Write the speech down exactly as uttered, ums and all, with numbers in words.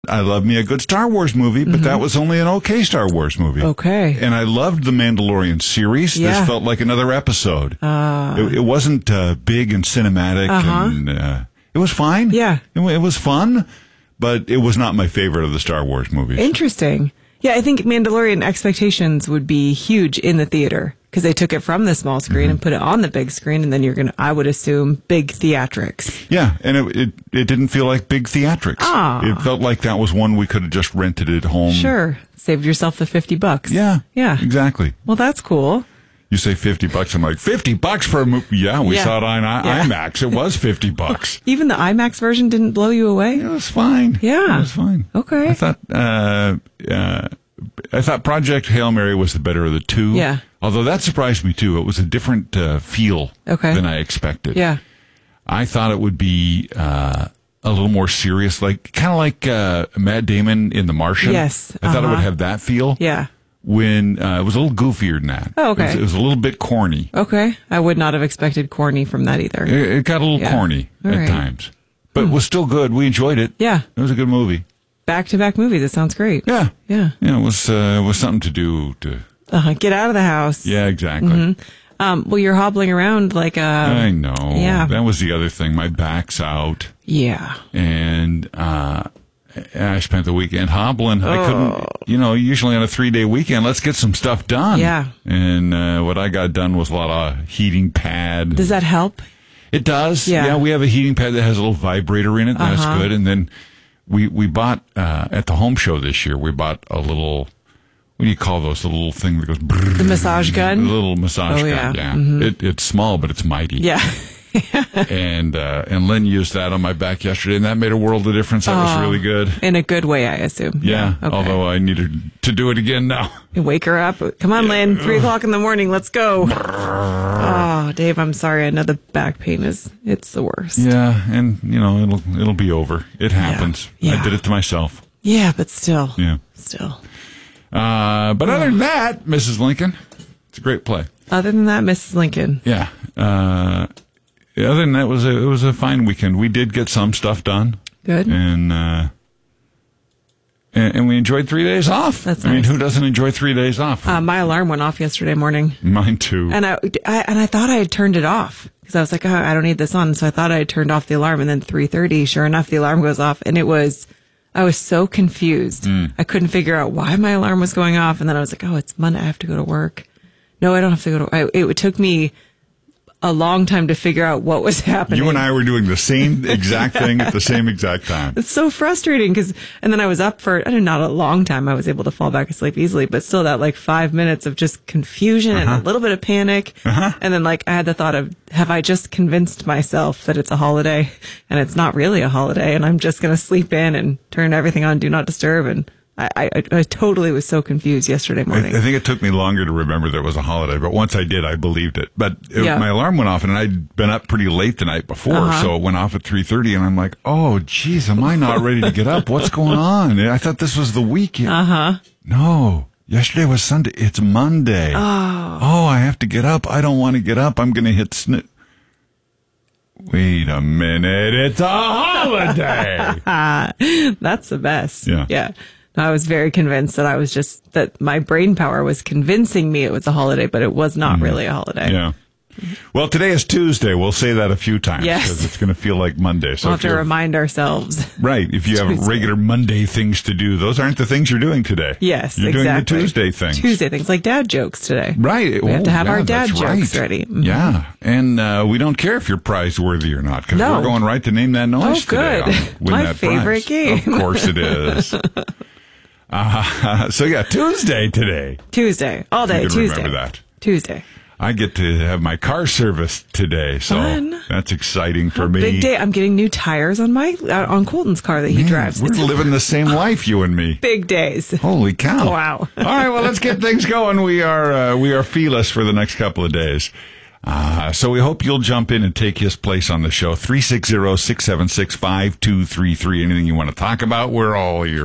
I love me a good Star Wars movie, but mm-hmm. that was only an okay Star Wars movie. Okay. And I loved the Mandalorian series. Yeah. This felt like another episode. Uh, it, it wasn't uh, big and cinematic, uh-huh. and uh, it was fine. Yeah. It, it was fun, but it was not my favorite of the Star Wars movies. Interesting. Yeah, I think Mandalorian expectations would be huge in the theater because they took it from the small screen mm-hmm. and put it on the big screen, and then you're going to, I would assume, big theatrics. Yeah, and it, it it didn't feel like big theatrics. Ah. It felt like that was one we could have just rented at home. Sure. Saved yourself the fifty bucks. Yeah. Yeah. Exactly. Well, that's cool. You say fifty bucks, I'm like, fifty bucks for a movie? Yeah, we yeah. saw it on I- yeah. IMAX. It was fifty bucks. Even the IMAX version didn't blow you away? It was fine. Yeah. It was fine. Okay. I thought, uh, uh, I thought Project Hail Mary was the better of the two. Yeah. Although that surprised me too. It was a different uh, feel okay. than I expected. Yeah. I thought it would be uh, a little more serious, like kind of like uh, Matt Damon in The Martian. Yes. I uh-huh. thought it would have that feel. Yeah. When uh, it was a little goofier than that. Oh, okay. It was, it was a little bit corny. Okay. I would not have expected corny from that either. It, it got a little yeah. corny All at right. times. But hmm. it was still good. We enjoyed it. Yeah. It was a good movie. Back-to-back movies. That sounds great. Yeah. Yeah. Yeah, it was, uh, it was something to do. To uh, Get out of the house. Yeah, exactly. Mm-hmm. Um, well, you're hobbling around like a... I know. Yeah. That was the other thing. My back's out. Yeah. And uh, I spent the weekend hobbling. Oh. I couldn't, you know, usually on a three-day weekend, let's get some stuff done. Yeah. And uh, what I got done was a lot of heating pad. Does that help? It does. Yeah. Yeah, we have a heating pad that has a little vibrator in it. Uh-huh. That's good. And then we, we bought, uh, at the home show this year, we bought a little... What do you call those? The little thing that goes... Brrr, the massage gun? The little massage oh, gun, yeah. yeah. Mm-hmm. It, it's small, but it's mighty. Yeah. and uh, and Lynn used that on my back yesterday, and that made a world of difference. That oh, was really good. In a good way, I assume. Yeah, yeah. Okay. Although I needed to do it again now. You wake her up. Come on, yeah. Lynn. Three o'clock in the morning. Let's go. Oh, Dave, I'm sorry. I know the back pain is, it's the worst. Yeah, and, you know, it'll it'll be over. It happens. Yeah. Yeah. I did it to myself. Yeah, but still. Yeah. Still. Uh, but other than that, Missus Lincoln, it's a great play. Other than that, Missus Lincoln. Yeah. Uh, other than that, it was a, it was a fine weekend. We did get some stuff done. Good. And, uh, and, and we enjoyed three days off. That's I nice. mean, who doesn't enjoy three days off? Uh, my alarm went off yesterday morning. Mine too. And I, I and I thought I had turned it off because I was like, oh, I don't need this on. So I thought I had turned off the alarm. And then three thirty, sure enough, the alarm goes off. And it was... I was so confused. Mm. I couldn't figure out why my alarm was going off. And then I was like, oh, it's Monday. I have to go to work. No, I don't have to go to work. It, it took me a long time to figure out what was happening. You and I were doing the same exact thing at the same exact time. It's so frustrating because, and then I was up for, I don't know, not a long time. I was able to fall back asleep easily, but still that like five minutes of just confusion uh-huh. and a little bit of panic. Uh-huh. And then like I had the thought of, have I just convinced myself that it's a holiday and it's not really a holiday and I'm just going to sleep in and turn everything on, do not disturb. And I, I, I totally was so confused yesterday morning. I, I think it took me longer to remember that it was a holiday, but once I did, I believed it. But it, yeah. my alarm went off, and I'd been up pretty late the night before, uh-huh. so it went off at three thirty, and I'm like, oh, geez, am I not ready to get up? What's going on? I thought this was the weekend. Uh-huh. No, yesterday was Sunday. It's Monday. Oh. Oh, I have to get up. I don't want to get up. I'm going to hit snooze. Wait a minute. It's a holiday. That's the best. Yeah. Yeah. I was very convinced that I was just, that my brain power was convincing me it was a holiday, but it was not mm. really a holiday. Yeah. Well, today is Tuesday. We'll say that a few times. Yes. Because it's going to feel like Monday. So we'll have to remind ourselves. Right. If you have Tuesday. regular Monday things to do, those aren't the things you're doing today. Yes, You're exactly. doing the Tuesday things. Tuesday things, like dad jokes today. Right. We have oh, to have yeah, our dad jokes right. ready. Mm-hmm. Yeah. And uh, we don't care if you're prize worthy or not, because no. we're going right to name that noise oh, good. today. On Win My that favorite prize. game. Of course it is. uh, so, yeah, Tuesday today. Tuesday. All day. You can Tuesday. remember that. Tuesday. I get to have my car serviced today, so Fun. That's exciting for oh, me. Big day. I'm getting new tires on my uh, on Colton's car that he Man, drives. We're It's living the same life, you and me. Big days. Holy cow! Wow. All right, well, let's get things going. We are uh, we are feeless for the next couple of days. Uh, so we hope you'll jump in and take his place on the show. three six zero, six seven six, five two three three. Anything you want to talk about, we're all ears.